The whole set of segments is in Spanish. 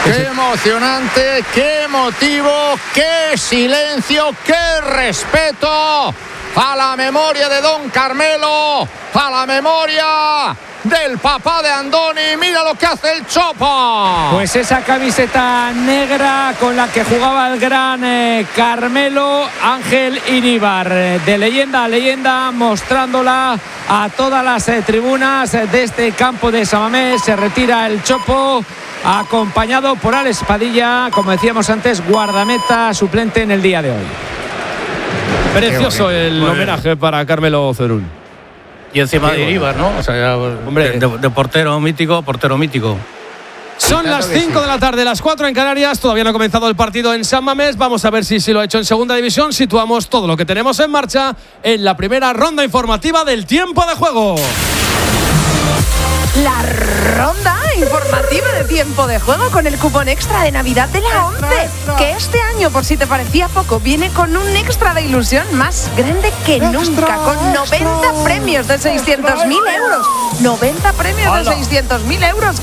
Qué emocionante, qué emotivo, qué silencio, qué respeto a la memoria de don Carmelo, a la memoria del papá de Andoni. Mira lo que hace el Chopo. Pues esa camiseta negra con la que jugaba el gran Carmelo Ángel Iríbar, de leyenda a leyenda, mostrándola a todas las tribunas de este campo de San Mamés. Se retira el Chopo, acompañado por Alex Padilla, como decíamos antes, guardameta suplente en el día de hoy. Precioso el homenaje para Carmelo Cerún. Y encima de Iríbar, ¿no? O sea, ya, hombre, de portero mítico. Son las 5 de la tarde, las 4 en Canarias. Todavía no ha comenzado el partido en San Mamés. Vamos a ver si lo ha hecho en segunda división. Situamos todo lo que tenemos en marcha en la primera ronda informativa del tiempo de juego. La ronda informativa de tiempo de juego con el cupón extra de Navidad de la 11, que este año, por si te parecía poco, viene con un extra de ilusión más grande que nunca, con 90 premios de 600.000 euros. 90 premios de 600.000 euros.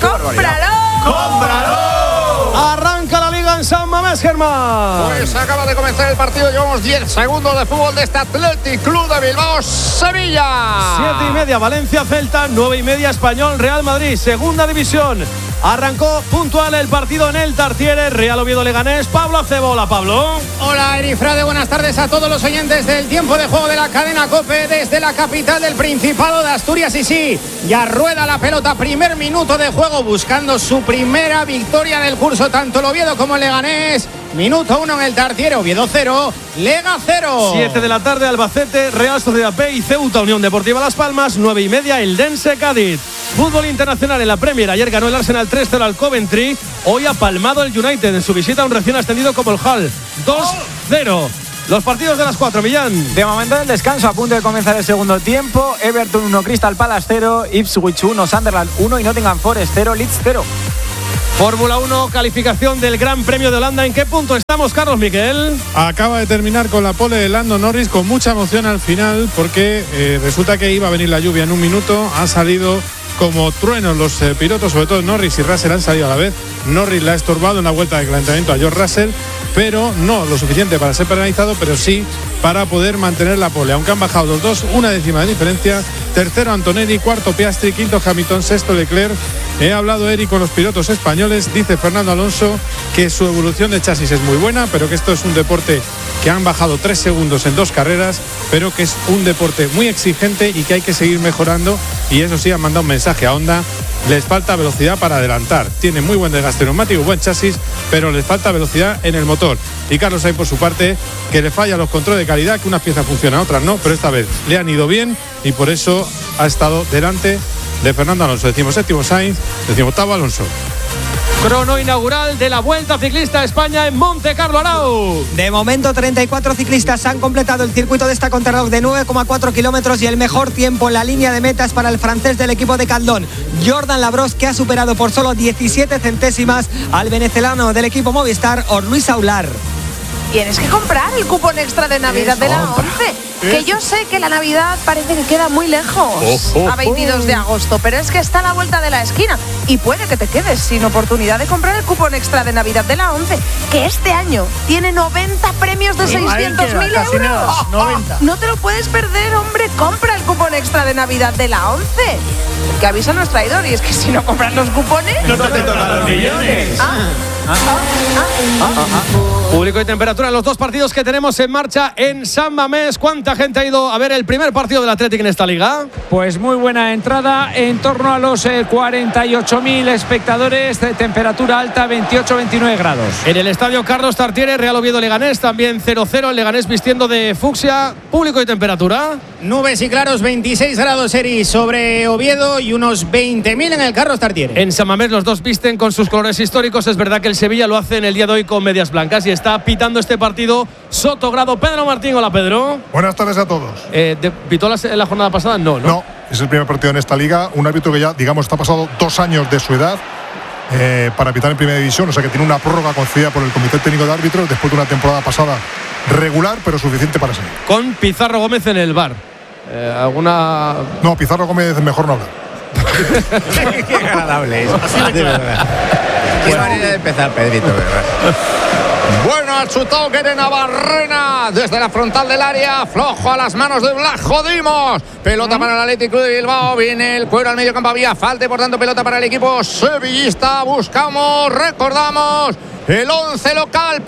¡Cómpralo! Arranca la liga en San Mamés, Germán. Pues acaba de comenzar el partido. Llevamos 10 segundos de fútbol de este Athletic Club de Bilbao, Sevilla. 7:30 Valencia Celta, 9:30 Español Real Madrid, segunda división. Arrancó puntual el partido en el Tartiere, Real Oviedo Leganés. Pablo Acebo. Hola, Pablo. Hola, Erifrade, buenas tardes a todos los oyentes del tiempo de juego de la cadena COPE desde la capital del Principado de Asturias. Y sí, ya rueda la pelota, primer minuto de juego, buscando su primera victoria del curso, tanto el Oviedo como el Leganés. Minuto 1 en el Tartiere, Oviedo 0, Lega 0. 7 de la tarde, Albacete, Real Sociedad B y Ceuta, Unión Deportiva Las Palmas. 9:30, Eldense Cádiz. Fútbol internacional en la Premier. Ayer ganó el Arsenal 3-0 al Coventry. Hoy ha palmado el United en su visita a un recién ascendido como el Hull. 2-0. Los partidos de las 4, Millán. De momento el descanso, a punto de comenzar el segundo tiempo. Everton 1, Crystal Palace 0, Ipswich 1, Sunderland 1 y Nottingham Forest 0, Leeds 0. Fórmula 1, calificación del Gran Premio de Holanda. ¿En qué punto estamos, Carlos Miquel? Acaba de terminar con la pole de Lando Norris, con mucha emoción al final, porque resulta que iba a venir la lluvia en un minuto. Ha salido como truenos los pilotos, sobre todo Norris y Russell han salido a la vez. Norris la ha estorbado en la vuelta de calentamiento a George Russell, pero no lo suficiente para ser penalizado, pero sí para poder mantener la pole, aunque han bajado los dos, una décima de diferencia. Tercero Antonelli, cuarto Piastri, quinto Hamilton, sexto Leclerc. He hablado, Eric, con los pilotos españoles. Dice Fernando Alonso que su evolución de chasis es muy buena, pero que esto es un deporte que han bajado 3 segundos en 2 carreras, pero que es un deporte muy exigente y que hay que seguir mejorando. Y eso sí, han mandado un mensaje a Honda. Les falta velocidad para adelantar. Tiene muy buen desgaste neumático, buen chasis, pero les falta velocidad en el motor. Y Carlos Sainz, por su parte, que le falla los controles de calidad, que unas piezas funcionan, otras no, pero esta vez le han ido bien y por eso ha estado delante de Fernando Alonso. Decimos séptimo Sainz, decimos octavo Alonso. Crono inaugural de la Vuelta Ciclista a España en Monte Carlo, Arau. De momento 34 ciclistas han completado el circuito de esta contrarreloj de 9,4 kilómetros y el mejor tiempo en la línea de meta es para el francés del equipo de Caldón, Jordan Labros, que ha superado por solo 17 centésimas al venezolano del equipo Movistar, Luis Aular. Tienes que comprar el cupón extra de Navidad de la 11. Que yo sé que la Navidad parece que queda muy lejos, a 22 de agosto, pero es que está a la vuelta de la esquina y puede que te quedes sin oportunidad de comprar el cupón extra de Navidad de la 11, que este año tiene 90 premios de 600.000 euros. 90. No te lo puedes perder, hombre. Compra el cupón extra de Navidad de la 11. Que avisa a nuestro traidor, y es que si no compras los cupones, no te tocan los millones. Público y temperatura en los dos partidos que tenemos en marcha en San Mamés. ¿Cuánta gente ha ido a ver el primer partido del Athletic en esta liga? Pues muy buena entrada, en torno a los 48.000 espectadores, de temperatura alta, 28-29 grados. En el estadio Carlos Tartiere, Real Oviedo Leganés, también 0-0, el Leganés vistiendo de fucsia. Público y temperatura. Nubes y claros, 26 grados, Eri, sobre Oviedo y unos 20.000 en el Carlos Tartiere. En San Mamés los dos visten con sus colores históricos. Es verdad que el Sevilla lo hace en el día de hoy con medias blancas y está pitando este partido Sotogrado. Pedro Martín, hola Pedro. Buenas tardes a todos. ¿Pitó la jornada pasada? No, es el primer partido en esta liga. Un árbitro que ya, digamos, está pasado 2 años de su edad para pitar en primera división, o sea que tiene una prórroga concedida por el Comité Técnico de Árbitros después de una temporada pasada regular, pero suficiente para seguir. Con Pizarro Gómez en el VAR. ¿Alguna...? No, Pizarro Gómez mejor no hablar. Qué agradable es. De verdad. Qué manera de empezar, Pedrito, ¿verdad? Bueno, ha chutado Guere Navarrena desde la frontal del área, flojo a las manos de Blajo Dimos. Pelota para el Athletic Club de Bilbao, viene el cuero al medio campo, había falta, por tanto pelota para el equipo sevillista. Buscamos, recordamos, el 11 local,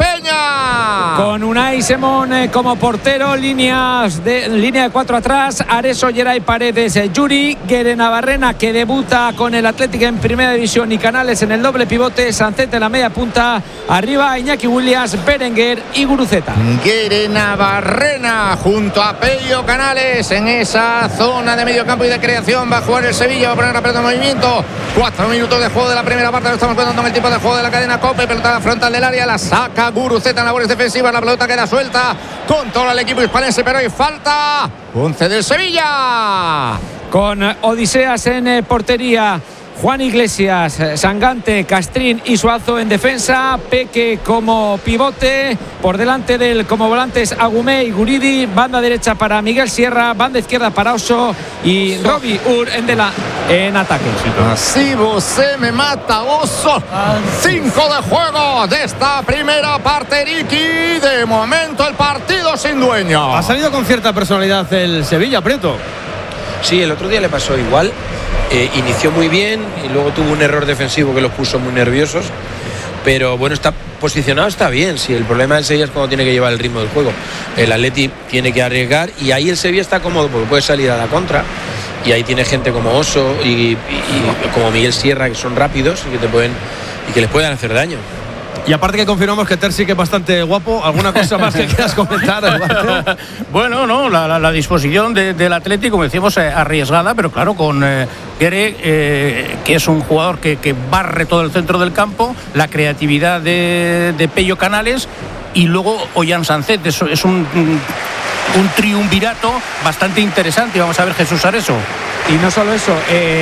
Peña. Con Unai Simón como portero, línea de 4 atrás, Areso, Geray Paredes, Yuri, Guere Navarrena, que debuta con el Athletic en primera división, y Canales en el doble pivote, Sancet en la media punta, arriba Iñaki Williams, Berenguer y Guruceta. Guere Navarrena junto a Pello Canales en esa zona de medio campo y de creación. Va a jugar el Sevilla, va a poner la pelota en movimiento. 4 minutos de juego de la primera parte, lo estamos contando en el tiempo de juego de la cadena COPE. Pelota a la frontal del área, la saca Guruceta en labores defensivas, la pelota queda suelta, controla el equipo hispalense, pero hay falta. 11 del Sevilla. Con Odiseas en portería, Juan Iglesias, Sangante, Castrín y Suazo en defensa, Peque como pivote, por delante del como volantes Agumé y Guridi, banda derecha para Miguel Sierra, banda izquierda para Oso y Robbie Ur en ataque. Así se me mata, Oso. 5 de juego de esta primera parte, Ricky. De momento el partido sin dueño. Ha salido con cierta personalidad el Sevilla, Prieto. Sí, el otro día le pasó igual. Inició muy bien y luego tuvo un error defensivo que los puso muy nerviosos, pero bueno, está posicionado, está bien. Sí, el problema del Sevilla es cuando tiene que llevar el ritmo del juego. El Atleti tiene que arriesgar y ahí el Sevilla está cómodo porque puede salir a la contra, y ahí tiene gente como Oso y como Miguel Sierra, que son rápidos y que les pueden hacer daño. Y aparte que confirmamos que Ter sí que es bastante guapo. ¿Alguna cosa más que quieras comentar, Eduardo? Bueno, no, la disposición del Atlético, como decíamos, arriesgada, pero claro, con Guere, que es un jugador que barre todo el centro del campo, la creatividad de Pello Canales y luego Ollán Sancet. Es un triunvirato bastante interesante. Vamos a ver Jesús Areso. Y no solo eso,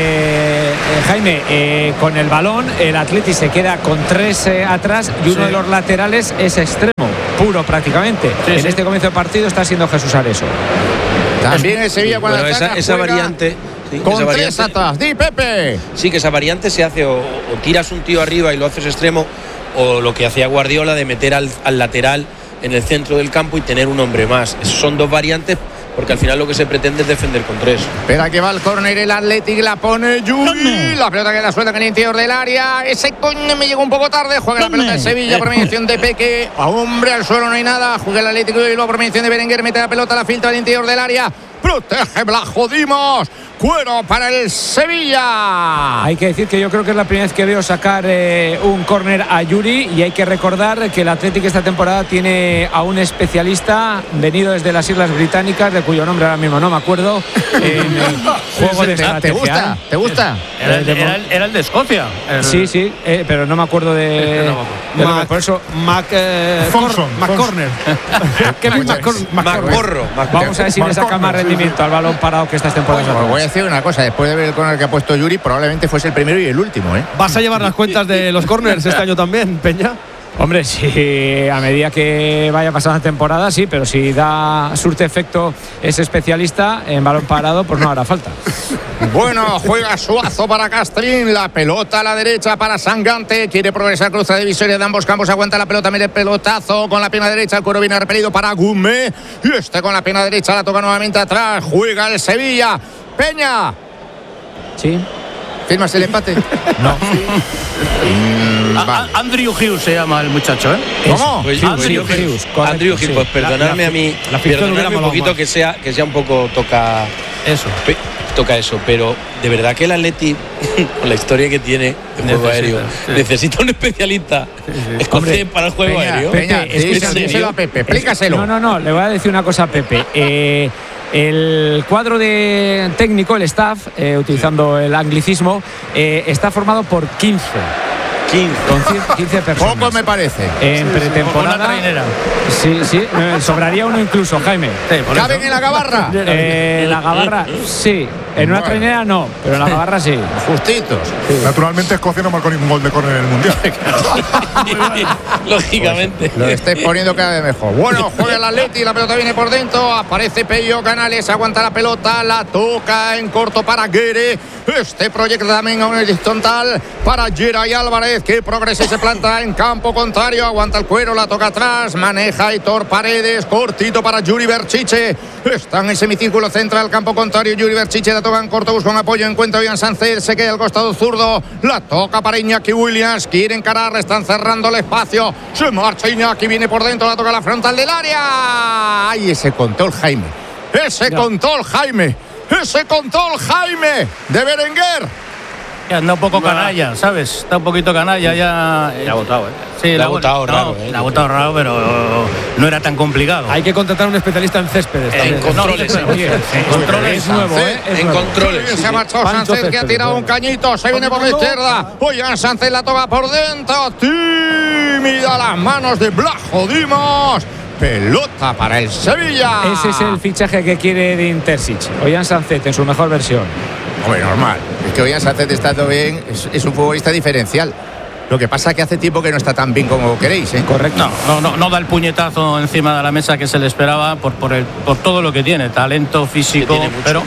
Jaime, con el balón el Atleti se queda con 3 atrás y uno de los laterales es extremo, puro prácticamente. En este comienzo de partido está siendo Jesús Areso. También el Sevilla cuando esa variante... Sí, con 3 atrás, di Pepe. Sí, que esa variante se hace o tiras un tío arriba y lo haces extremo, o lo que hacía Guardiola de meter al lateral en el centro del campo y tener un hombre más. Esas son 2 variantes, porque al final lo que se pretende es defender con 3. Espera que va el córner el Athletic, la pone Yuri, la pelota queda suelta en el interior del área, ese coño me llegó un poco tarde, juega la pelota en Sevilla por mediación de Peque, a hombre al suelo no hay nada, juega el Atlético y luego por mediación de Berenguer, mete la pelota a la filtra del interior del área, protege Blajo Dimos, cuero para el Sevilla. Hay que decir que yo creo que es la primera vez que veo sacar un córner a Yuri, y hay que recordar que el Atlético esta temporada tiene a un especialista venido desde las Islas Británicas, de cuyo nombre ahora mismo no me acuerdo, en el juego de estrategia. ¿Te gusta? Era el de Escocia. Sí, pero no me acuerdo de por eso McCorner. McCorro. Vamos a ver si le saca más rendimiento al balón parado que estas temporadas. Pues voy a decir una cosa, después de ver el córner que ha puesto Yuri, probablemente fuese el primero y el último, ¿eh? ¿Vas a llevar las cuentas de los córners este año también, Peña? Hombre, sí, a medida que vaya pasando la temporada, sí, pero si surte efecto ese especialista en balón parado, pues no hará falta. Bueno, juega Suazo para Castrín, la pelota a la derecha para Sangante, quiere progresar, cruza divisoria de ambos campos, aguanta la pelota, mete el pelotazo con la pierna derecha, el cuero viene repelido para Gumé, y con la pierna derecha la toca nuevamente atrás, juega el Sevilla. Peña. Sí. ¿Firmas el empate? No. Andrew Hughes se llama el muchacho, ¿eh? ¿Cómo? Pues, Andrew Hughes. Andrew Hughes, pues perdonadme a mí, perdonadme un poquito que sea un poco toca eso, pero de verdad que el Atleti, con la historia que tiene de juego aéreo, necesita un especialista escocés para el juego aéreo. Peña, díselo a Pepe, explícaselo. No, le voy a decir una cosa a Pepe. El cuadro de técnico, el staff, utilizando el anglicismo, está formado por 15 personas. Poco me parece. En pretemporada. Una trainera. Sí, sobraría uno incluso, Jaime. ¿Caben en la gabarra? La gabarra, sí. En una trainera no, pero en la gabarra sí. Justitos. Sí. Naturalmente Escocia no marcó ningún gol de córner en el Mundial. Lógicamente. Pues lo estáis poniendo cada vez mejor. Bueno, juega el Atleti, la pelota viene por dentro, aparece Pello Canales, aguanta la pelota, la toca en corto para Guere. Proyecto también a un horizontal para Geray Álvarez. Sánchez, que progresa y se planta en campo contrario, aguanta el cuero, la toca atrás, maneja Aitor Paredes, cortito para Yuri Berchiche, está en el semicírculo central, campo contrario, Yuri Berchiche la toca en corto, busca un apoyo, encuentra Ollán Sánchez, se queda al costado zurdo, la toca para Iñaki Williams, quiere encarar, están cerrando el espacio, se marcha Iñaki, viene por dentro, la toca a la frontal del área. ¡Ay, ese control, Jaime! ¡Ese control, Jaime! ¡Ese control, Jaime! ¡De Berenguer! Anda un poco canalla, ¿sabes? Está un poquito canalla ya. Le ha votado, ¿eh? Sí, le ha votado raro, Le ha votado raro, pero no era tan complicado. Hay que contratar a un especialista en céspedes. En controles. En controles es nuevo, ¿eh? En controles. Se ha marchado Sánchez, que ha tirado un cañito, se viene por la izquierda. Ollán Sánchez la toca por dentro. Tímida las manos de Blajo Dimos. Pelota para el Sevilla. Ese es el fichaje que quiere de Intersic. Ollán Sánchez en su mejor versión. Hombre, normal. Es que Ollán Sánchez estando bien, es un futbolista diferencial. Lo que pasa es que hace tiempo que no está tan bien como queréis, ¿eh? Correcto. No da el puñetazo encima de la mesa que se le esperaba por todo lo que tiene, talento físico, pero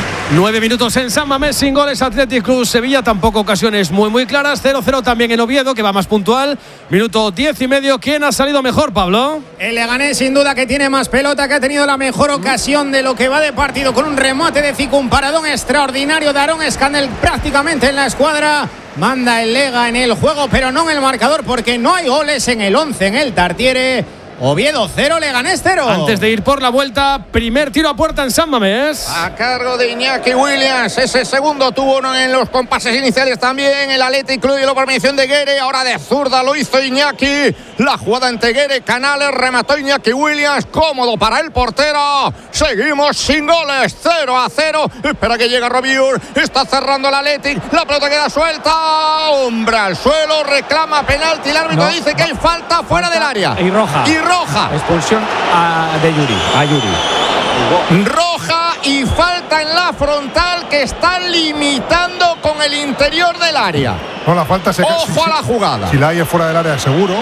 9 minutos en San Mamés, sin goles. Athletic Club Sevilla, tampoco ocasiones muy claras. 0-0 también en Oviedo, que va más puntual. Minuto 10 y medio. ¿Quién ha salido mejor, Pablo? El Leganés, sin duda, que tiene más pelota, que ha tenido la mejor ocasión de lo que va de partido, con un remate de Zico, un paradón extraordinario de Aaron Scannell prácticamente en la escuadra. Manda el Lega en el juego, pero no en el marcador, porque no hay goles en el 11 en el Tartiere. Oviedo 0, Leganés 0. Antes de ir por la vuelta, primer tiro a puerta en San Mamés. A cargo de Iñaki Williams. Ese segundo tuvo uno en los compases iniciales también. El Athletic Club y la permisión de Guere. Ahora de zurda lo hizo Iñaki. La jugada entre Guere, Canales, remató Iñaki Williams. Cómodo para el portero. Seguimos sin goles. 0-0. Espera que llegue Robiur. Está cerrando el Athletic. La pelota queda suelta. Hombre al suelo. Reclama penalti. El árbitro dice que hay falta fuera del área. Y roja. Expulsión de Yuri. A Yuri. Roja y falta en la frontal, que están limitando con el interior del área. No, la falta se Ojo a la jugada. Si la hay fuera del área, seguro.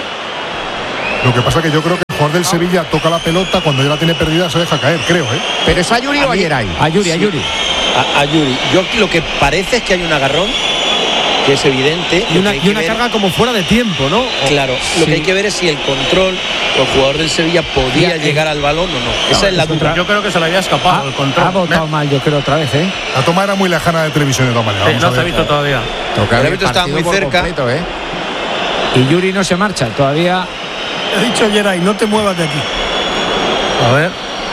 Lo que pasa es que yo creo que el jugador del Sevilla toca la pelota, cuando ya la tiene perdida se deja caer, creo, ¿eh? ¿Pero es a Yuri o a Yeray? A Yuri. A Yuri. Yo lo que parece es que hay un agarrón, que es evidente. Y una carga como fuera de tiempo, ¿no? Claro, lo que hay que ver es si el control o el jugador del Sevilla podía llegar al balón o no. Esa es la duda. Yo creo que se le había escapado el control. Ha votado mal, yo creo, otra vez, ¿eh? La toma era muy lejana de televisión de todas maneras. No se ha visto todavía. El árbitro estaba muy cerca. Completo, ¿eh? Y Yuri no se marcha todavía. He dicho Yeray, no te muevas de aquí. A ver.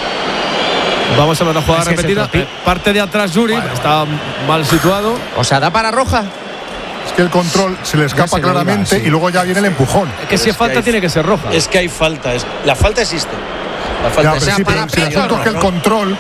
Vamos a ver la jugada repetida. Parte de atrás Yuri, está mal situado. O sea, ¿da para roja? Es que el control se le escapa claramente y luego ya viene el empujón. Es que si es falta tiene que ser roja. Es que hay falta. La falta existe. La falta pero si el asunto es que el control,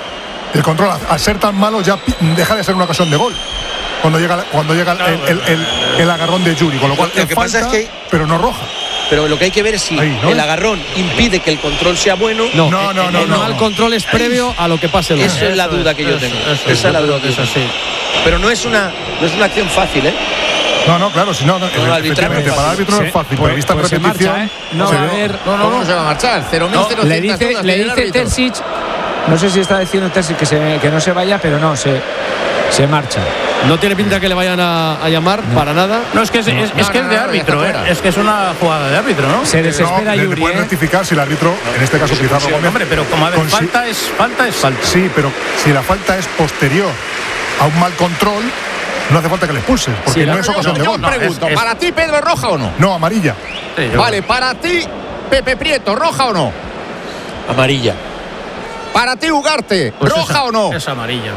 al ser tan malo, ya deja de ser una ocasión de gol. Cuando llega el agarrón de Yuri. Con lo cual, lo que pasa es que pero no roja. Pero lo que hay que ver es si el agarrón impide que el control sea bueno. No, el control es previo a lo que pase luego. Eso es la duda que yo tengo. Esa es la duda que yo tengo. Pero no es una acción fácil, ¿eh? No, claro, si no, efectivamente, para el árbitro no es fácil, pero vista en repetición. No va a haber. No se va a marchar. 0.000. Le dice Terzic, no sé si está diciendo Terzic que no se vaya, pero no, se marcha. No tiene pinta que le vayan a llamar para nada. No, es que es de árbitro, es que es una jugada de árbitro, ¿no? Se desespera Yuri. Le pueden rectificar si el árbitro, en este caso Pizarro Gómez. Hombre, pero como a ver, falta es falta. Sí, pero si la falta es posterior a un mal control, no hace falta que le expulse, porque no es ocasión de gol. Yo pregunto, ¿para ti Pedro es roja o no? No, amarilla. Vale, para ti Pepe Prieto, ¿roja o no? Amarilla. Para ti Ugarte, ¿roja o no? Es amarilla.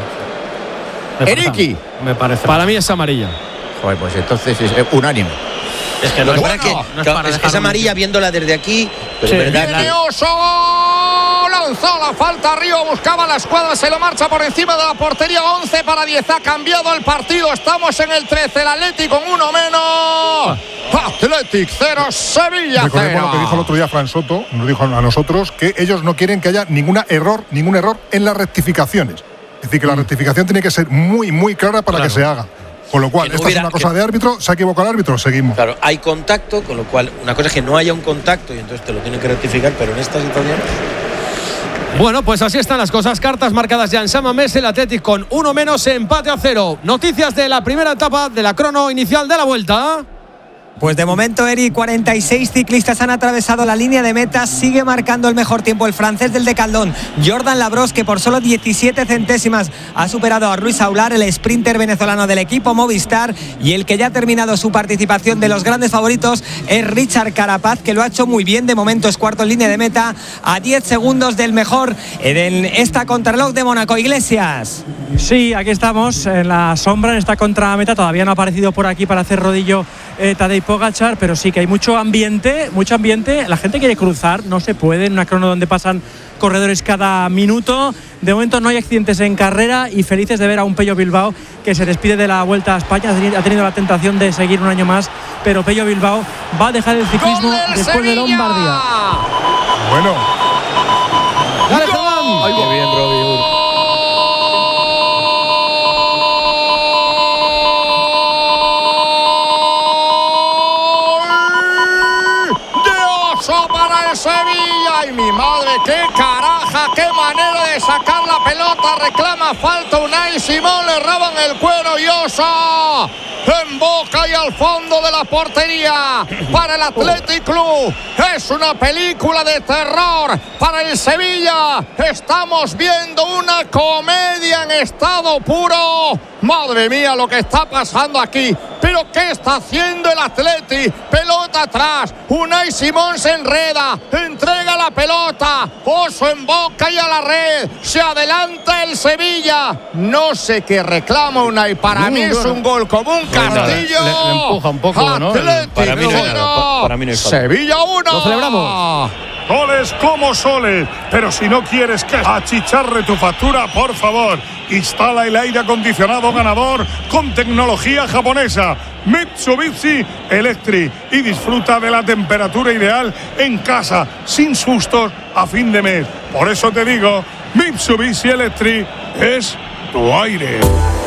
Eriki. Me parece. Para mí es amarilla. Joder, pues entonces es unánime. Es que es amarilla viéndola desde aquí, pero es verdad. Viene Oso, lanzó la falta arriba, buscaba la escuadra, se lo marcha por encima de la portería. 11 para 10, ha cambiado el partido. Estamos en el 13, el Athletic con uno menos. Athletic 0, Sevilla 0. Recordemos lo que dijo el otro día Fran Soto, nos dijo a nosotros que ellos no quieren que haya ningún error en las rectificaciones. Es decir, que la rectificación tiene que ser muy clara para que se haga. Con lo cual, esta es una cosa de árbitro, se ha equivocado el árbitro, seguimos. Claro, hay contacto, con lo cual, una cosa es que no haya un contacto y entonces te lo tienen que rectificar, pero en esta situación. Bueno, pues así están las cosas. Cartas marcadas ya en San Mamés, el Athletic con uno menos, empate a 0. Noticias de la primera etapa de la crono inicial de la vuelta. Pues de momento, Eri, 46 ciclistas han atravesado la línea de meta. Sigue marcando el mejor tiempo el francés del Decathlon, Jordan Labros, que por solo 17 centésimas ha superado a Ruiz Aular, el sprinter venezolano del equipo Movistar. Y el que ya ha terminado su participación de los grandes favoritos es Richard Carapaz, que lo ha hecho muy bien. De momento es cuarto en línea de meta, a 10 segundos del mejor en esta contrarreloj de Mónaco. Iglesias. Sí, aquí estamos en la sombra, en esta contrameta. Todavía no ha aparecido por aquí para hacer rodillo Tadej Pogačar, pero sí que hay mucho ambiente. La gente quiere cruzar, no se puede en una crono donde pasan corredores cada minuto. De momento no hay accidentes en carrera y felices de ver a un Pello Bilbao que se despide de la Vuelta a España. Ha tenido la tentación de seguir un año más, pero Pello Bilbao va a dejar el ciclismo después de Lombardía. Bueno. ¡Dale, Germán! ¡Ay, qué bien, Robbie! Para el Sevilla. ¡Ay, mi madre! ¡Qué caraja! ¡Qué manera de sacar la pelota! Reclama falta Unai Simón. Le roban el cuero y Osa en boca y al fondo de la portería para el Athletic Club. Es una película de terror para el Sevilla. Estamos viendo una comedia en estado puro. Madre mía, lo que está pasando aquí. ¿Pero qué está haciendo el Athletic? Pelota atrás. Unai Simón se enreda. Entrega la pelota. Oso en boca y a la red. Se adelanta el Sevilla. No sé qué reclama Unai. Para mí es un gol como un castillo. Le empuja un poco, ¿no? Para mí no hay nada. Para mí no hay falta. Sevilla 1. Lo celebramos. Soles como soles, pero si no quieres que achicharre tu factura, por favor, instala el aire acondicionado ganador con tecnología japonesa Mitsubishi Electric y disfruta de la temperatura ideal en casa, sin sustos a fin de mes. Por eso te digo, Mitsubishi Electric es tu aire.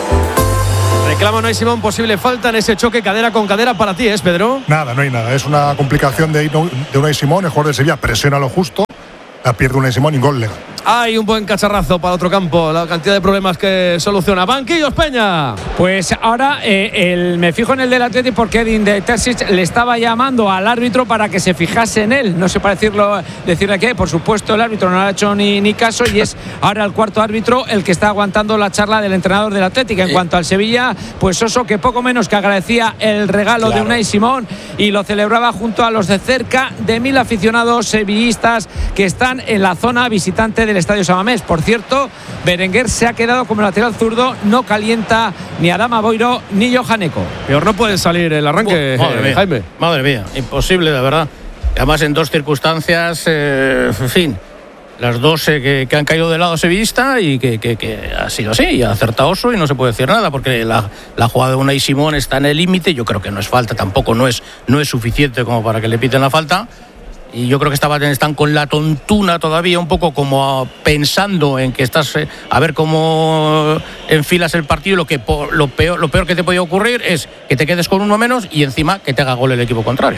Reclama Unai Simón posible falta en ese choque cadera con cadera para ti, ¿es, Pedro? Nada, no hay nada. Es una complicación de Unai Simón. El jugador de Sevilla presiona lo justo. La pierde Unai Simón y gol legal. Hay un buen cacharrazo para otro campo. La cantidad de problemas que soluciona. Banquillos, Peña. Pues ahora me fijo en el del Athletic porque Edin de Terzic le estaba llamando al árbitro para que se fijase en él. No sé para decirle qué. Por supuesto, el árbitro no le ha hecho ni caso y es ahora el cuarto árbitro el que está aguantando la charla del entrenador del Athletic. En cuanto al Sevilla, pues Oso, que poco menos que agradecía el regalo de Unai Simón y lo celebraba junto a los de cerca de 1000 aficionados sevillistas que están en la zona visitante del Estadio San Mamés. Por cierto, Berenguer se ha quedado como lateral zurdo, no calienta ni Adama Boiro ni Johaneko. Peor no puede salir el arranque, Jaime. Madre mía, imposible, de verdad. Además, en dos circunstancias, en fin, las dos que han caído del lado sevillista y que ha sido así, y ha acertado Oso y no se puede decir nada porque la jugada de Unai Simón está en el límite. Yo creo que no es falta, tampoco no es suficiente como para que le piten la falta. Y yo creo que están con la tontuna todavía, un poco como pensando en que estás a ver cómo enfilas el partido. Lo peor que te podía ocurrir es que te quedes con uno menos y encima que te haga gol el equipo contrario.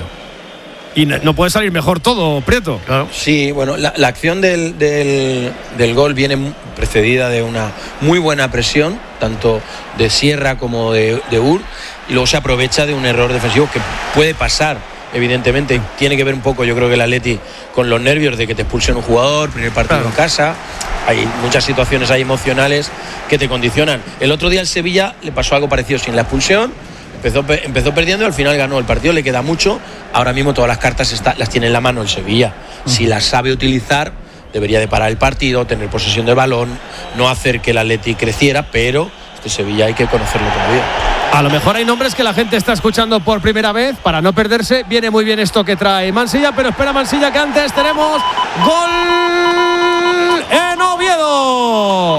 Y no puede salir mejor todo, Prieto. Claro. Sí, bueno, la acción del gol viene precedida de una muy buena presión, tanto de Sierra como de Ur, y luego se aprovecha de un error defensivo que puede pasar. Evidentemente tiene que ver un poco, yo creo que el Atleti con los nervios de que te expulsen un jugador, primer partido en casa. Hay muchas situaciones ahí emocionales que te condicionan. El otro día al Sevilla le pasó algo parecido sin la expulsión. Empezó perdiendo y al final ganó. El partido le queda mucho. Ahora mismo todas las cartas las tiene en la mano el Sevilla. Si las sabe utilizar, debería de parar el partido, tener posesión de balón, no hacer que el Atleti creciera, pero este Sevilla hay que conocerlo todavía. A lo mejor hay nombres que la gente está escuchando por primera vez para no perderse. Viene muy bien esto que trae Mansilla, pero espera Mansilla que antes tenemos gol en Oviedo.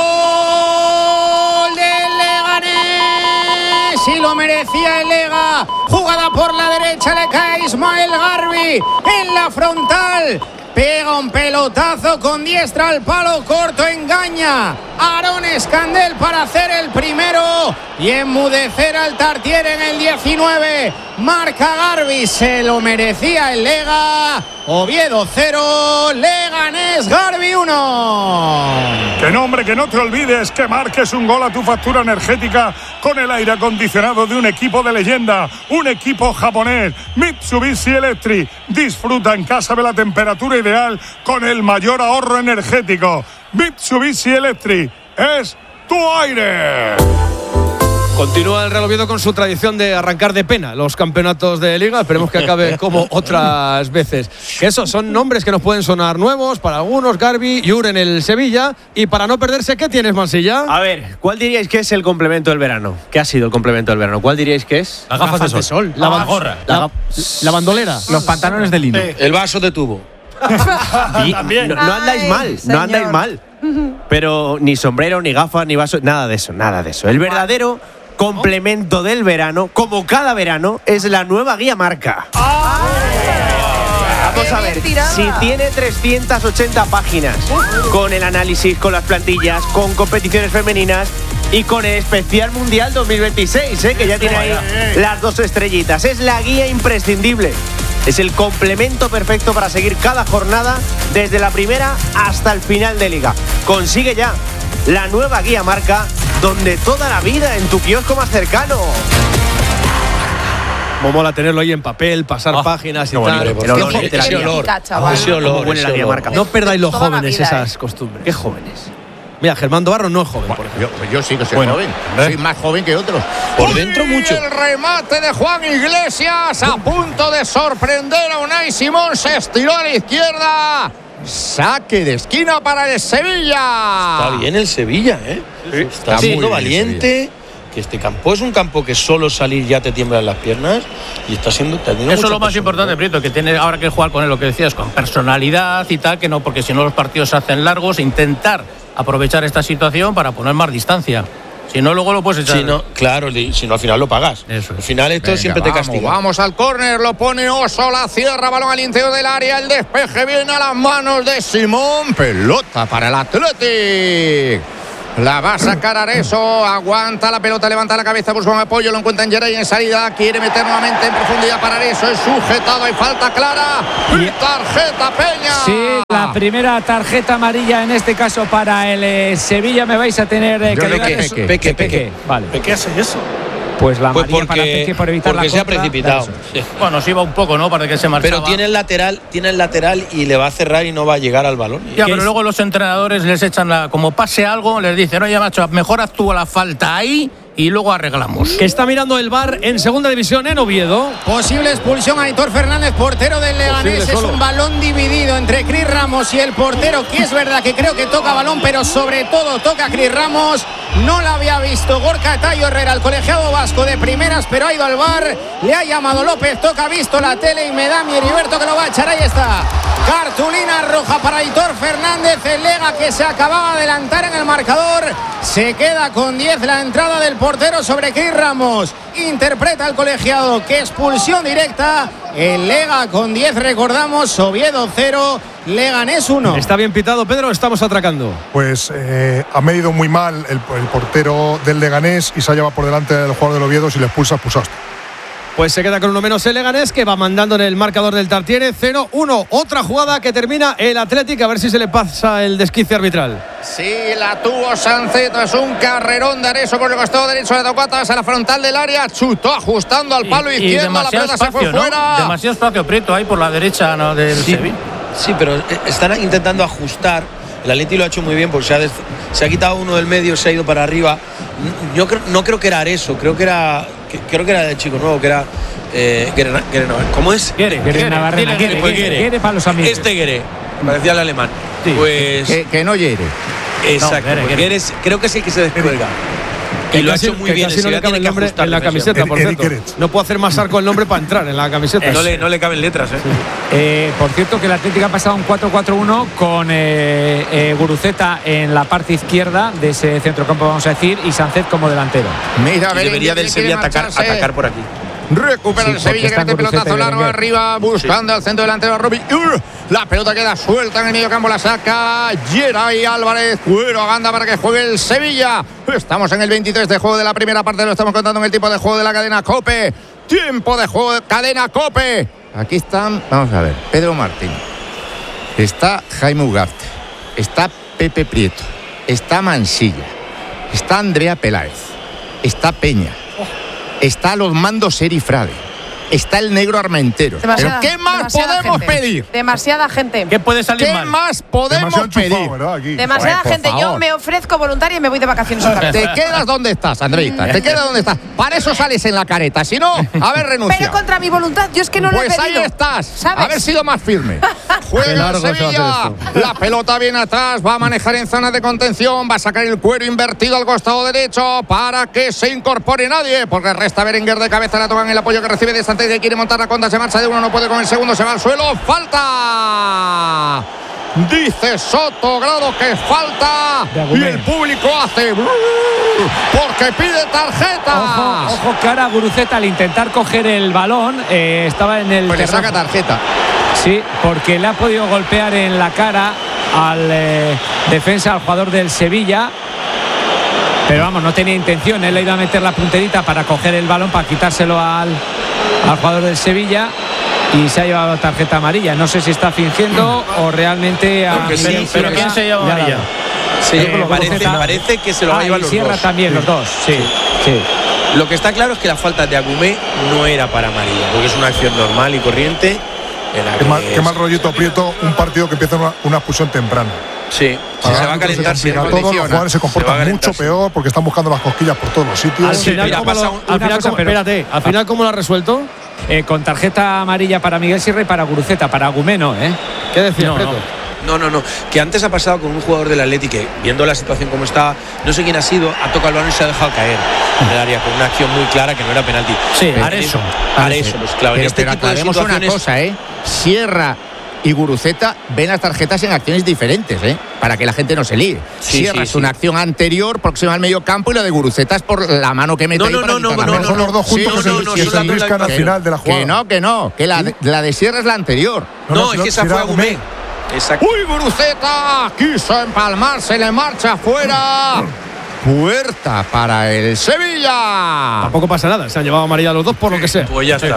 ¡Gol del Leganés! Si lo merecía el Lega. Jugada por la derecha, le cae Ismael Garbi en la frontal. Pega un pelotazo con diestra al palo corto, engaña a Aarón Escandel para hacer el primero y enmudecer al Tartiere en el 19. Marca Garbi, se lo merecía el Lega. Oviedo 0, Leganés Garbi 1. Que nombre, que no te olvides que marques un gol a tu factura energética con el aire acondicionado de un equipo de leyenda, un equipo japonés, Mitsubishi Electric. Disfruta en casa de la temperatura ideal con el mayor ahorro energético. Mitsubishi Electric es tu aire. Continúa el Real Oviedo con su tradición de arrancar de pena los campeonatos de Liga. Esperemos que acabe como otras veces. Eso son nombres que nos pueden sonar nuevos para algunos. Garbi, Yur en el Sevilla. Y para no perderse, ¿qué tienes, Mansilla? A ver, ¿cuál diríais que es el complemento del verano? ¿Qué ha sido el complemento del verano? ¿Cuál diríais que es? Las gafas de sol. La gorra. La bandolera. Los pantalones de lino. El vaso de tubo. No andáis mal, no andáis mal. Pero ni sombrero, ni gafas, ni vaso, nada de eso, nada de eso. El verdadero complemento del verano, como cada verano, es la nueva guía marca. Vamos a ver, si tiene 380 páginas, con el análisis, con las plantillas, con competiciones femeninas y con el especial mundial 2026, que ya tiene ahí las 2 estrellitas. Es la guía imprescindible. Es el complemento perfecto para seguir cada jornada desde la primera hasta el final de Liga. Consigue ya la nueva guía marca, donde toda la vida en tu kiosco más cercano. Como mola tenerlo ahí en papel, pasar páginas y tal. Ese olor. No perdáis los jóvenes esas costumbres. ¿Qué jóvenes? Mira, Germán Dobarro no es joven, por ejemplo. Yo sí que soy joven. Soy más joven que otros. Por dentro mucho. El remate de Juan Iglesias a punto de sorprender a Unai Simón. Se estiró a la izquierda. Saque de esquina para el Sevilla. Está bien el Sevilla, ¿eh? Sí, está siendo valiente. Que este campo es un campo que solo salir ya te tiemblan las piernas y está siendo. Eso es lo más importante, Prieto, que tiene ahora que jugar con él, lo que decías, con personalidad y tal, que no, porque si no los partidos se hacen largos, intentar aprovechar esta situación para poner más distancia. Si no, luego lo puedes echar. Si no, claro, si no, al final lo pagas. Eso. Al final esto siempre te castiga. Vamos al córner, lo pone Oso, la cierra, balón al interior del área, el despeje viene a las manos de Simón, pelota para el Athletic. La va a sacar Areso, aguanta la pelota, levanta la cabeza, busca un apoyo, lo encuentra en Geray en salida, quiere meter nuevamente en profundidad para Areso, es sujetado, hay falta clara y tarjeta Peña. Sí, la primera tarjeta amarilla en este caso para el Sevilla. Me vais a tener que Peque. Vale. ¿Qué hace eso? Pues la amarilla para Peque por evitar la contra. Porque se ha precipitado. Bueno, se iba un poco, ¿no? Para que se marchaba. Pero tiene el lateral y le va a cerrar y no va a llegar al balón. Ya, pero luego los entrenadores les echan como pase algo, les dicen, oye, macho, mejor actúa la falta ahí y luego arreglamos. Que está mirando el VAR en segunda división en Oviedo. Posible expulsión a Aitor Fernández, portero del Leganés. Es un balón dividido entre Cris Ramos y el portero, que es verdad que creo que toca balón, pero sobre todo toca a Cris Ramos. No la había visto Gorka Tayo Herrera, el colegiado vasco de primeras, pero ha ido al VAR. Le ha llamado López, toca, ha visto la tele y me da mi Heriberto que lo va a echar. Ahí está. Cartulina roja para Aitor Fernández. El Lega, que se acababa de adelantar en el marcador, se queda con 10. La entrada del portero sobre Cris Ramos. Interpreta el colegiado que expulsión directa. El Lega con 10, recordamos. Oviedo 0, Leganés 1. ¿Está bien pitado, Pedro? Estamos atracando. Pues ha medido muy mal el portero del Leganés y se ha llevado por delante del jugador del Oviedo. Si le expulsa, expulsaste. Pues se queda con uno menos el Leganés, que va mandando en el marcador del Tartiere 0-1. Otra jugada que termina el Athletic, a ver si se le pasa el desquicie arbitral. Sí, la tuvo Sancet, es un carrerón de Areso por el costado derecho de Tocatas a la frontal del área, chutó ajustando al palo izquierdo, la pelota se fue fuera. Demasiado espacio, Prieto, ahí por la derecha, ¿no?, del Sevilla. Sí, pero están intentando ajustar. El Atleti lo ha hecho muy bien porque se ha quitado uno del medio, se ha ido para arriba. Yo no creo que era Areso, creo que era de Chico Nuevo, que era ¿cómo es? Guere para los amigos. Guere, parecía el alemán. Sí. Pues que no hiere. Exacto. No, Guere creo que es el que se descuelga. Y lo ha hecho muy bien. Casi no le cabe el nombre en la camiseta, por cierto. No puedo hacer más arco el nombre para entrar en la camiseta. No le caben letras, Por cierto, que el Atlético ha pasado un 4-4-1 con Guruceta en la parte izquierda de ese centrocampo, vamos a decir, y Sancet como delantero. Mira, debería del Sevilla atacar por aquí. Recupera el Sevilla, que mete pelotazo largo Wenger. arriba, buscando al centro delantero a Robin. La pelota queda suelta en el medio campo, la saca Geray Álvarez. Cuero a Ganda para que juegue el Sevilla. Estamos en el 23 de juego de la primera parte, lo estamos contando en el tiempo de juego de la cadena COPE. Tiempo de juego de cadena COPE. Aquí están, vamos a ver, Pedro Martín. Está Jaime Ugarte. Está Pepe Prieto. Está Mansilla. Está Andrea Peláez. Está Peña. Está los mandos Eri Frade. Está el negro Armentero. ¿Pero qué más podemos pedir? Demasiada gente. ¿Qué puede salir ¿Qué mal? más podemos pedir? Demasiada Por gente. Yo favor. me ofrezco voluntaria y me voy de vacaciones otra vez. Te quedas donde estás, Andreita. Te quedas donde estás. Para eso sales en la careta. Si no, haber renunciado. Pero contra mi voluntad, yo es que no lo he Pues pedido. ahí estás. ¿Sabes? Haber sido más firme. Qué Juega largo se va a Sevilla. hacer La pelota viene atrás. Va a manejar en zona de contención. Va a sacar el cuero invertido al costado derecho para que se incorpore nadie. Porque resta Berenguer de cabeza. La tocan el apoyo que recibe de Santés, que quiere montar la contra. Se marcha de uno. No puede con el segundo. Se va al suelo. ¡Falta! Dice Soto Grado que falta. Y el público hace porque pide tarjeta. Ojo que ahora Guruceta, al intentar coger el balón, estaba en el Pues le terreno. saca tarjeta. Sí, porque le ha podido golpear en la cara al defensa, al jugador del Sevilla. Pero vamos, no tenía intención. Él le iba a meter la punterita para coger el balón, para quitárselo al jugador del Sevilla. Y se ha llevado tarjeta amarilla. No sé si está fingiendo o realmente ha... ¿Pero quién se lleva amarilla? Parece que se lo va a llevar los Sierra dos. también, los dos. Sí. Lo que está claro es que la falta de Agumé no era para amarilla, porque es una acción normal y corriente. Qué mal rollito Prieto, un partido que empieza una expulsión temprana. Sí, se va a calentar. Se todos los jugadores se comportan mucho peor porque están buscando las cosquillas por todos los sitios. Al final, al final, ¿cómo lo ha resuelto? Con tarjeta amarilla para Miguel Sierra y para Guruceta, para Agumé no, ¿eh? ¿Qué decía No, Prieto? No. Que antes ha pasado con un jugador del Atleti que, viendo la situación como está, no sé quién ha sido, ha tocado el balón y se ha dejado caer en el área con una acción muy clara que no era penalti. Sí, Areso. Pues claro. En este tipo de aclaremos una situaciones, cosa, Sierra y Guruceta ven las tarjetas en acciones diferentes, para que la gente no se líe. Sierra es una acción anterior, próxima al medio campo, y la de Guruceta es por la mano que mete ahí para quitar la mano. Son los dos juntos que se enriscan al final de la jugada. Que no, que la de Sierra es la anterior. No, es que esa fue Agumé. Exacto. ¡Uy, Guruceta! Quiso empalmarse, le marcha afuera. Puerta para el Sevilla. Tampoco pasa nada, se han llevado amarilla los dos por lo que sea. Pues ya está.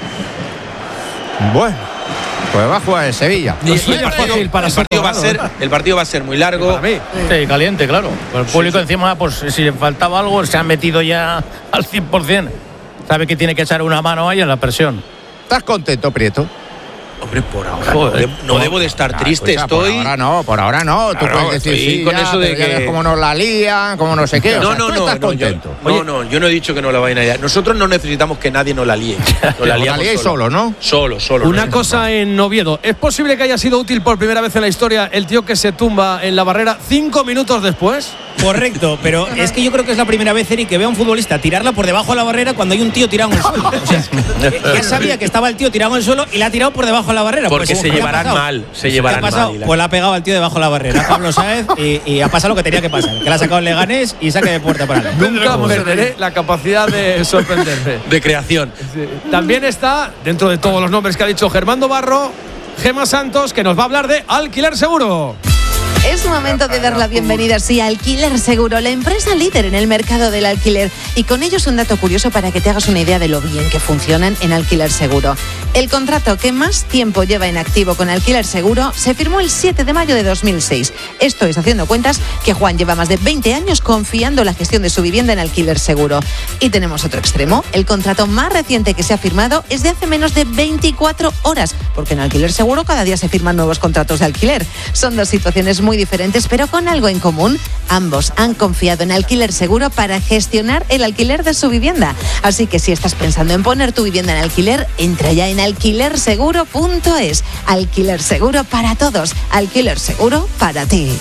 Bueno, pues va a jugar el Sevilla. El partido va a ser muy largo. Sí, caliente, claro. El público encima, pues si le faltaba algo, se ha metido ya al 100%. Sabe que tiene que echar una mano ahí en la presión. ¿Estás contento, Prieto? Hombre, por ahora no debo de estar triste, estoy. Por ahora no. Tú Claro, puedes decir estoy sí, con eso de pero ya que- ves cómo nos la lían, cómo no sé qué. No, O sea, tú estás contento. yo no he dicho que no la vayan a liar. Nosotros no necesitamos que nadie nos la líe. Nos la liamos liáis solo, ¿no? Solo. Una cosa en Oviedo. ¿Es posible que haya sido útil por primera vez en la historia el tío que se tumba en la barrera 5 minutos después? Correcto, pero es que yo creo que es la primera vez, Eric, que veo a un futbolista tirarla por debajo de la barrera cuando hay un tío tirado en el suelo. O sea, ya sabía que estaba el tío tirado en el suelo y la ha tirado por debajo de la barrera. Porque Pues, se ¿qué ha llevarán pasado? mal. Se ¿Qué ha llevarán pasado? mal. Pues la ha pegado al tío debajo de la barrera, Pablo Sáez, y ha pasado lo que tenía que pasar. Que la ha sacado el Leganés y saque de puerta para él. Nunca perderé la capacidad de sorprenderme. De creación. También está, dentro de todos los nombres que ha dicho Germando Barro, Gemma Santos, que nos va a hablar de Alquiler Seguro. Es momento de dar la bienvenida, sí, a Alquiler Seguro, la empresa líder en el mercado del alquiler. Y con ellos un dato curioso para que te hagas una idea de lo bien que funcionan en Alquiler Seguro. El contrato que más tiempo lleva en activo con Alquiler Seguro se firmó el 7 de mayo de 2006. Esto es haciendo cuentas que Juan lleva más de 20 años confiando la gestión de su vivienda en Alquiler Seguro. Y tenemos otro extremo. El contrato más reciente que se ha firmado es de hace menos de 24 horas, porque en Alquiler Seguro cada día se firman nuevos contratos de alquiler. Son dos situaciones muy diferentes, pero con algo en común. Ambos han confiado en Alquiler Seguro para gestionar el alquiler de su vivienda. Así que si estás pensando en poner tu vivienda en alquiler, entra ya en alquilerseguro.es. Alquiler Seguro para todos. Alquiler Seguro para ti.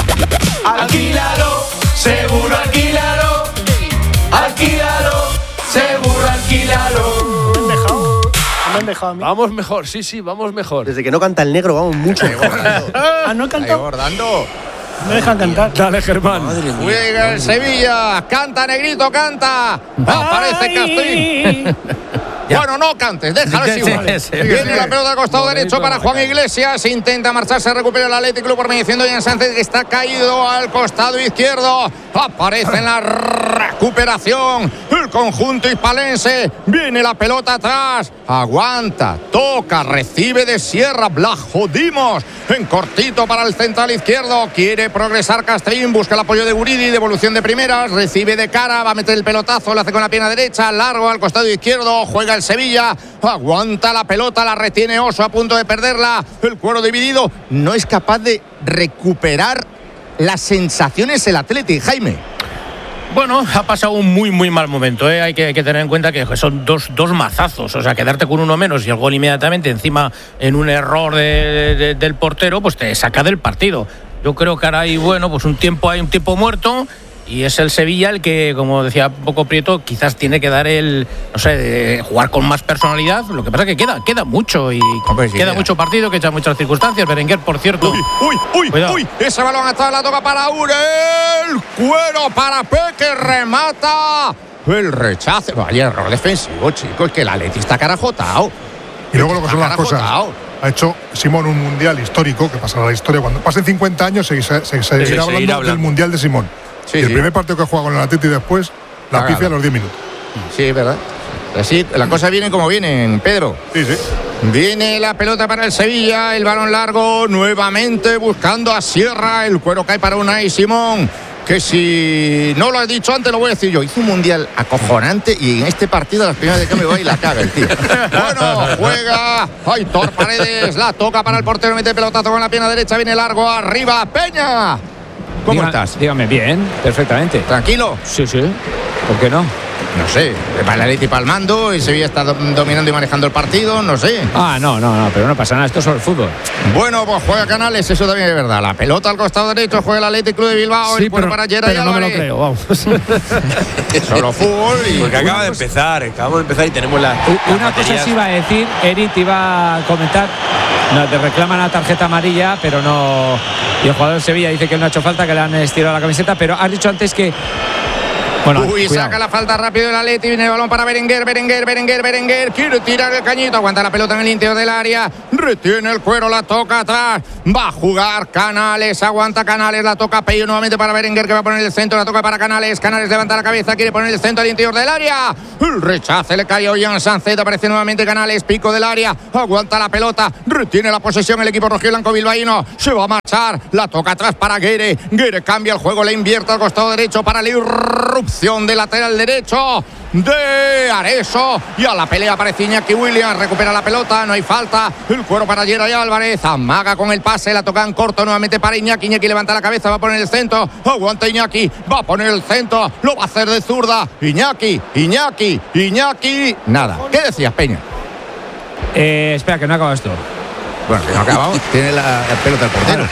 Alquílalo, seguro alquílalo. Alquílalo, seguro alquílalo. Me han dejado a mí. Vamos mejor, sí, vamos mejor. Desde que no canta el negro, vamos mucho mejor. Ah, no he cantado. Bordando. Me dejan cantar. Dale, Germán. Juega el Sevilla. Canta, Negrito, canta. Aparece Castrín. Ya. Bueno, no cantes, déjalo así. Sí, Igual. sí. Viene la pelota al costado derecho para Juan Iglesias. Intenta marcharse, recupera el Athletic Club por mediación de Jan Sánchez, que está caído al costado izquierdo. Aparece en la recuperación el conjunto hispalense. Viene la pelota atrás. Aguanta, toca, recibe de Sierra. Blajodimos en cortito para el central izquierdo. Quiere progresar Castrín, busca el apoyo de Guridi, devolución de primeras, recibe de cara, va a meter el pelotazo, lo hace con la pierna derecha, largo al costado izquierdo, juega el Sevilla, aguanta la pelota, la retiene Oso a punto de perderla, el cuero dividido, no es capaz de recuperar las sensaciones el Athletic, Jaime. Bueno, ha pasado un muy mal momento, ¿eh? Hay que tener en cuenta que son dos mazazos, o sea, quedarte con uno menos y el gol inmediatamente encima en un error del portero, pues te saca del partido. Yo creo que ahora hay, bueno, pues un tiempo muerto y es el Sevilla el que, como decía un poco Prieto, quizás tiene que dar jugar con más personalidad. Lo que pasa es que queda mucho y queda mucho partido, que echa muchas circunstancias. Berenguer, por cierto. Uy, ese balón atrás, la toca para Urel, cuero para Peque, remata. El rechace, vaya error defensivo, chicos, que el Atleti está carajotado. Y luego lo que son las cosas. Ha hecho Simón un mundial histórico, que pasará a la historia. Cuando pasen 50 años se seguirá hablando del mundial de Simón. Sí, el primer partido que juega con el Atleti después, la pifia a los 10 minutos. Sí, es verdad. Así, las cosas vienen como vienen, Pedro. Sí. Viene la pelota para el Sevilla, el balón largo, nuevamente buscando a Sierra. El cuero cae para Unai Simón, que si no lo he dicho antes lo voy a decir yo. Hizo un mundial acojonante y en este partido las primeras de cambio va y la caga el tío. Bueno, juega Aitor Paredes, la toca para el portero, mete pelotazo con la pierna derecha, viene largo arriba, Peña. ¿Cómo estás? Dígame, bien, perfectamente. ¿Tranquilo? Sí. ¿Por qué no? No sé, el Atleti palmando, el Sevilla está dominando y manejando el partido, no sé. No, pero no pasa nada, esto es solo el fútbol. Bueno, pues juega Canales, eso también es verdad. La pelota al costado derecho, juega el Athletic Club de Bilbao, el cuero para Gerard. Pero no me lo creo, vamos. Solo fútbol y... Porque acabamos de empezar y tenemos una cosa sí iba a decir, Eric iba a comentar, no, te reclaman la tarjeta amarilla, pero no... Y el jugador de Sevilla dice que no ha hecho falta, que le han estirado la camiseta, pero has dicho antes que... Bueno, saca la falta rápido el Atleti, viene el balón para Berenguer, quiere tirar el cañito, aguanta la pelota en el interior del área, retiene el cuero, la toca atrás, va a jugar Canales, aguanta Canales, la toca Pello nuevamente para Berenguer, que va a poner el centro, la toca para Canales levanta la cabeza, quiere poner el centro al interior del área, el rechace le cae a Jan Sánchez, aparece nuevamente Canales, pico del área, aguanta la pelota, retiene la posesión el equipo rojiblanco bilbaíno, se va a marchar, la toca atrás para Guere cambia el juego, le invierte al costado derecho para la irrupción de lateral derecho de Areso y a la pelea aparece Iñaki Williams, recupera la pelota, no hay falta, el cuero para Gerard Álvarez, amaga con el pase, la toca en corto nuevamente para Iñaki levanta la cabeza, va a poner el centro, aguanta Iñaki, va a poner el centro, lo va a hacer de zurda, Iñaki, nada. ¿Qué decías, Peña? Espera, que no acaba esto. Bueno, que no acabamos, tiene la pelota el portero.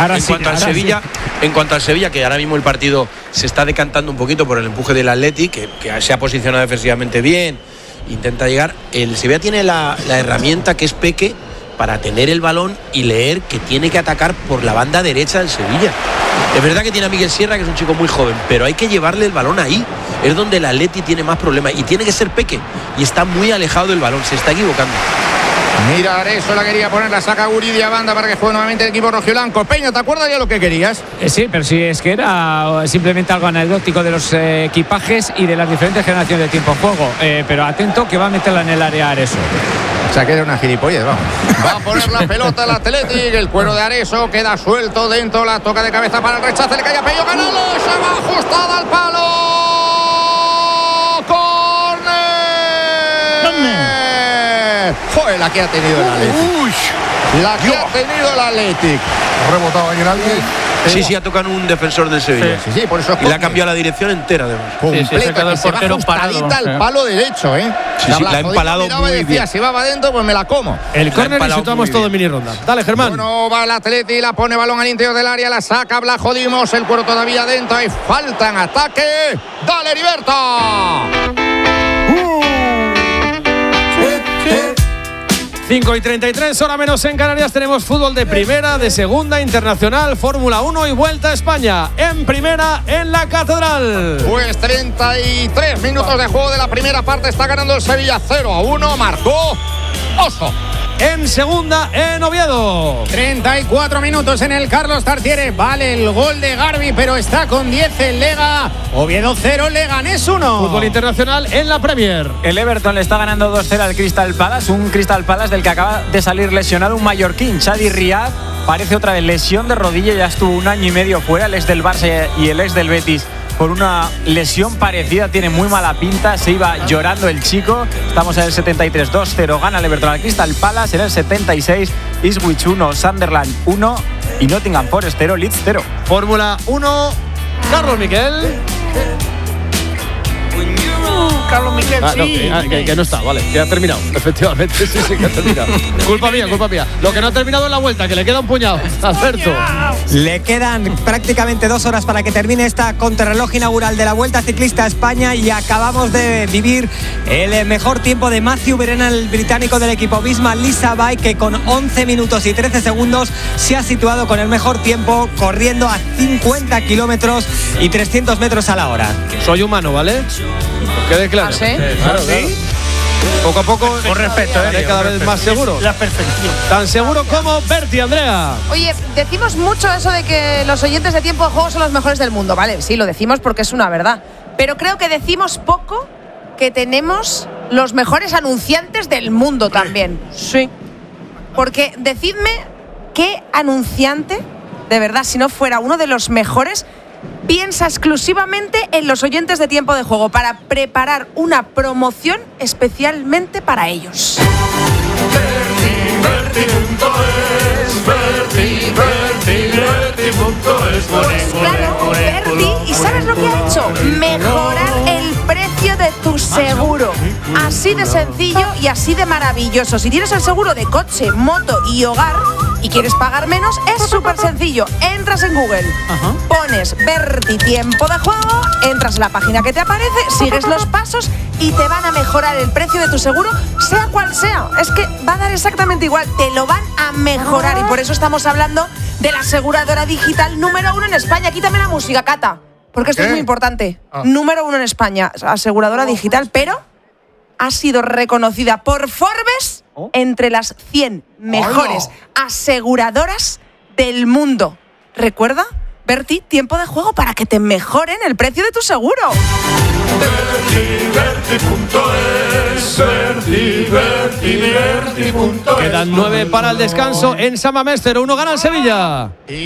En cuanto al Sevilla, que ahora mismo el partido se está decantando un poquito por el empuje del Atleti, que se ha posicionado defensivamente bien, intenta llegar. El Sevilla tiene la herramienta que es Peque para tener el balón y leer que tiene que atacar por la banda derecha del Sevilla. Es verdad que tiene a Miguel Sierra, que es un chico muy joven, pero hay que llevarle el balón ahí. Es donde el Atleti tiene más problemas y tiene que ser Peque, y está muy alejado del balón, se está equivocando. Mira, Areso la quería poner, la saca Guridi a banda para que juegue nuevamente el equipo rojiblanco. Peña, ¿te acuerdas ya lo que querías? Sí, pero sí, es que era simplemente algo anecdótico de los equipajes y de las diferentes generaciones de tiempo de juego. Pero atento que va a meterla en el área Areso. O sea, que era una gilipollez, vamos. Va a poner la pelota al Athletic, el cuero de Areso queda suelto dentro, la toca de cabeza para el rechace, le cae a Pello, Canales, se va ajustada al palo. Joder, la que ha tenido el Athletic. La que ha tenido el Athletic. Ha rebotado ahí en alguien. Sí, ha tocado un defensor del Sevilla. Sí, por eso. Y le ha cambiado la dirección entera, además. Completa, que se va ajustadita al palo derecho, ¿eh? Sí, la ha empalado muy bien. Si va para adentro, pues me la como. El córner y situamos todo en mini ronda. Dale, Germán. Bueno, va el Atleti, la pone balón al interior del área, la saca Blajodimos, el cuero todavía adentro, hay falta en ataque. ¡Dale, Heriberto! 5:33, hora menos en Canarias. Tenemos fútbol de primera, de segunda, internacional, Fórmula 1 y Vuelta a España. En primera, en la Catedral. Pues 33 minutos de juego de la primera parte. Está ganando el Sevilla 0-1. Marcó Oso. En segunda, en Oviedo. 34 minutos en el Carlos Tartiere. Vale el gol de Garbi, pero está con 10 el Lega. Oviedo 0, Leganés 1. Fútbol internacional en la Premier. El Everton le está ganando 2-0 al Crystal Palace. Un Crystal Palace del que acaba de salir lesionado un mallorquín, Chadi Riad. Parece otra vez lesión de rodilla. Ya estuvo 1 año y medio fuera. El ex del Barça y el ex del Betis por una lesión parecida, tiene muy mala pinta, se iba llorando el chico. Estamos en el 73, 2-0, gana el Everton al Crystal Palace. En el 76, Ipswich 1, Sunderland 1 y Nottingham Forest 0, Leeds 0. Fórmula 1, Carlos Miquel. Carlos Miquel, sí. Que no está, vale, que ha terminado, efectivamente, sí, que ha terminado. culpa mía. Lo que no ha terminado es la vuelta, que le queda un puñado, Alberto. Le quedan prácticamente 2 horas para que termine esta contrarreloj inaugural de la Vuelta Ciclista a España y acabamos de vivir el mejor tiempo de Matthew Verena, el británico del equipo Visma Lisa Bike, que con 11 minutos y 13 segundos se ha situado con el mejor tiempo, corriendo a 50 kilómetros y 300 metros a la hora. Soy humano, ¿vale? Quede claro. ¿Ah, sí? Claro. Poco a poco, con respeto, cada vez más seguro. La perfección. Tan seguro como Berti, Andrea. Oye, decimos mucho eso de que los oyentes de Tiempo de Juego son los mejores del mundo, ¿vale? Sí, lo decimos porque es una verdad. Pero creo que decimos poco que tenemos los mejores anunciantes del mundo también. Sí. Porque decidme qué anunciante, de verdad, si no fuera uno de los mejores, piensa exclusivamente en los oyentes de Tiempo de Juego para preparar una promoción especialmente para ellos. Claro, Berti, ¿y sabes lo que ha hecho? Mejorar el precio de tu seguro. Así de sencillo y así de maravilloso. Si tienes el seguro de coche, moto y hogar y quieres pagar menos, es súper sencillo. Entras en Google, pones Berti Tiempo de Juego, entras en la página que te aparece, sigues los pasos y te van a mejorar el precio de tu seguro, sea cual sea. Es que va a dar exactamente igual, te lo van a mejorar y por eso estamos hablando de la aseguradora digital número 1 en España. Quítame la música, Cata, porque esto es muy importante. Número 1 en España, aseguradora digital, pero ha sido reconocida por Forbes entre las 100 mejores aseguradoras del mundo. ¿Recuerda? Berti, Tiempo de Juego para que te mejoren el precio de tu seguro. Quedan 9 para el descanso en San Mamés, 0-1 gana el Sevilla.